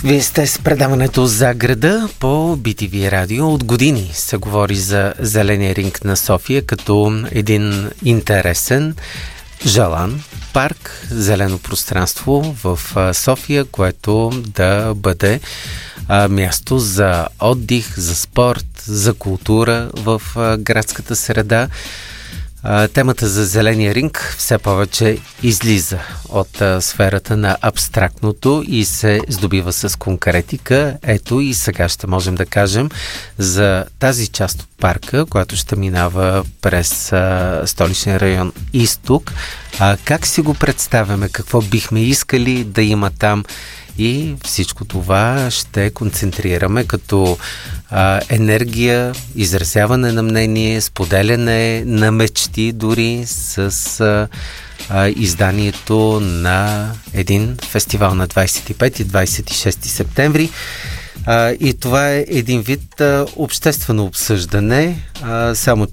Вие сте с предаването За града по BTV радио. От години се говори за зеления ринг на София като един интересен, желан парк, зелено пространство в София, което да бъде място за отдих, за спорт, за култура в градската среда. Темата за зеления ринг все повече излиза от сферата на абстрактното и се здобива с конкретика. Ето и сега ще можем да кажем за тази част от парка, която ще минава през столичен район Изток. Как си го представяме? Какво бихме искали да има там? И всичко това ще концентрираме като енергия, изразяване на мнение, споделяне на мечти дори с изданието на един фестивал на 25 и 26 септември. И това е един вид обществено обсъждане, само